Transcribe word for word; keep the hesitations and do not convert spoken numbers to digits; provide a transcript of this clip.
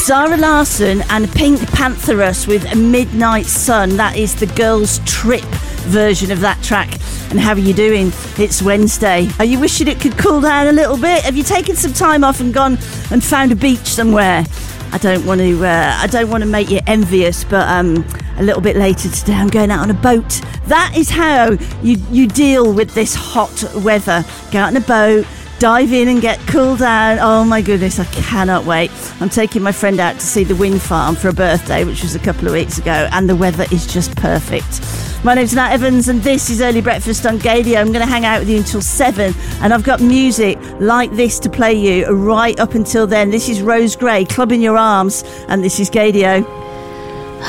Zara Larsson and Pink Pantherus with A Midnight Sun. That is the Girls Trip version of that track. And how are you doing? It's Wednesday. Are you wishing it could cool down a little bit? Have you taken some time off and gone and found a beach somewhere? I don't want to. Uh, I don't want to make you envious, but um, a little bit later today, I'm going out on a boat. That is how you you deal with this hot weather. Go out on a boat. Dive in and get cooled down. Oh my goodness, I cannot wait. I'm taking my friend out to see the wind farm for a birthday, which was a couple of weeks ago, and the weather is just perfect. My name's Nat Evans, and this is Early Breakfast on Gadio. I'm going to hang out with you until seven, and I've got music like this to play you right up until then. This is Rose Gray, Club in Your Arms, and this is Gadio.